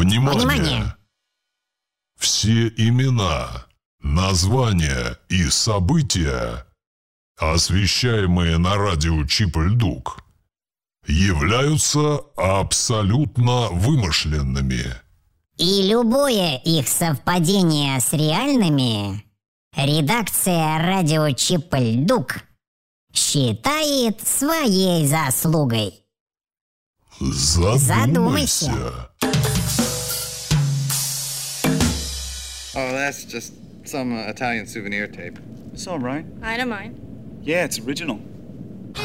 Внимание! Все имена, названия и события, освещаемые на радио Чип-Ль-Дук, являются абсолютно вымышленными. И любое их совпадение с реальными редакция радио Чип-Ль-Дук считает своей заслугой. Задумайся. Oh, that's just some Italian souvenir tape. It's all right. I don't mind. Yeah, it's original.